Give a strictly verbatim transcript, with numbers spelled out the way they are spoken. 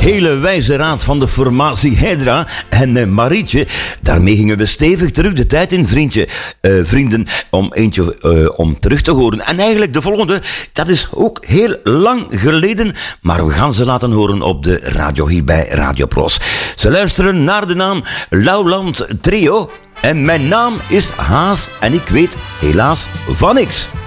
hele wijze raad van de formatie Hydra en uh, Marietje. Daarmee gingen we stevig terug de tijd in, vriendje, uh, vrienden, om eentje uh, om terug te horen. En eigenlijk de volgende, dat is ook heel lang geleden, maar we gaan ze laten horen op de radio hier bij Radio Pros. Ze luisteren naar de naam Lauwland Trio en mijn naam is Haas en ik weet helaas van niks.